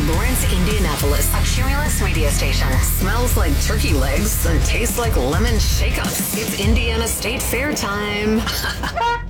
Lawrence, Indianapolis, a Cumulus media station. Smells like turkey legs and tastes like lemon shake-ups. It's Indiana State Fair time.